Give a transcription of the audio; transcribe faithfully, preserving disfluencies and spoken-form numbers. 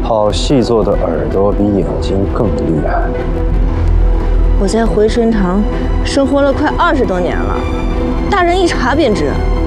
好戏做的耳朵比眼睛更厉害。 我在回春堂生活了快二十多年了，大人一查便知。